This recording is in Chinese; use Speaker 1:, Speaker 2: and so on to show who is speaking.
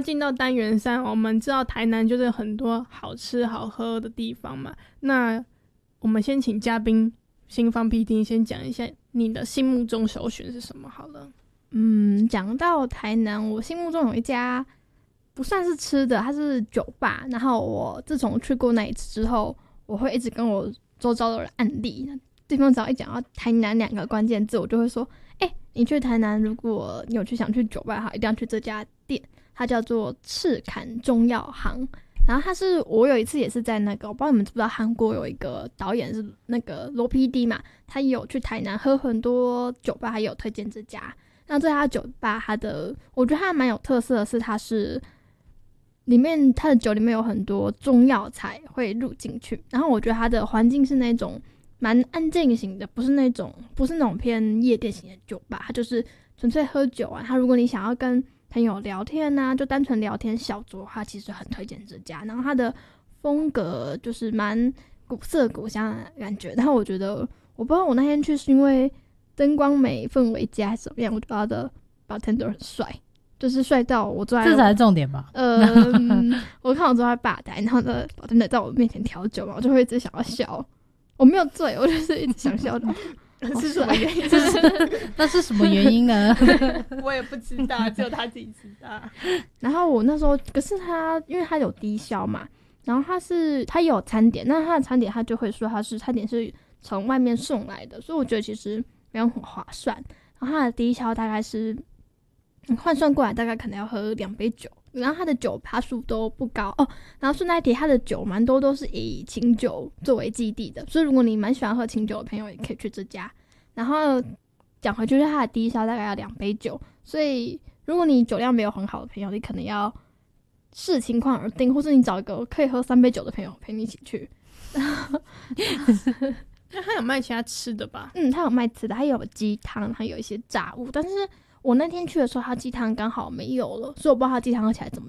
Speaker 1: 进到单元3，我们知道台南就是很多好吃好喝的地方嘛。那我们先请嘉宾新芳 PD 先讲一下你的心目中首选是什么好了。
Speaker 2: 讲到台南，我心目中有一家不算是吃的，它是酒吧。然后我自从去过那一次之后，我会一直跟我周遭的人案例。对方只要一讲到台南2个关键字，我就会说：你去台南，如果你有想去酒吧的话，一定要去这家店，它叫做赤坎中药行。然后我有一次也是在那个，我不知道你们知不知道，韩国有一个导演是那个罗 PD 嘛，他有去台南喝很多酒吧，还有推荐这家。那这家酒吧，我觉得它蛮有特色的是，它的酒里面有很多中药材会入进去，然后我觉得它的环境是那种蛮安静型的，不是那种偏夜店型的酒吧，它就是纯粹喝酒啊。它如果你想要跟朋友聊天啊，就单纯聊天小酌，它其实很推荐这家。然后它的风格就是蛮古色古香的感觉，然后我觉得我不知道我那天去是因为灯光美氛围佳还是怎么样，我觉得他的 bartender 很帅，就是帅到我坐在
Speaker 3: 这才是重点吧。
Speaker 2: 我看我坐在吧台，然后呢 bartender 在我面前调酒嘛，我就会一直想要笑。我没有醉，我就是一直想笑的。
Speaker 1: 是什么原因？
Speaker 3: 那是什么原因呢？
Speaker 1: 我也不知道，只有他自己知道。
Speaker 2: 然后我那时候，可是因为他有低消嘛，然后他有餐点，那他的餐点他就会说餐点是从外面送来的，所以我觉得其实没有很划算。然后他的低消大概是换算过来大概可能要喝2杯酒，然后他的酒趴数都不高哦。然后顺带一提，他的酒蛮多都是以清酒作为基地的，所以如果你蛮喜欢喝清酒的朋友，也可以去这家。然后讲回去，就是他的低消大概要2杯酒，所以如果你酒量没有很好的朋友，你可能要视情况而定，或是你找一个可以喝3杯酒的朋友陪你一起去。
Speaker 1: 那他有卖其他吃的吧？
Speaker 2: 他有卖吃的，还有鸡汤，还有一些炸物。但是我那天去的时候，他鸡汤刚好没有了，所以我不知道他鸡汤喝起来怎么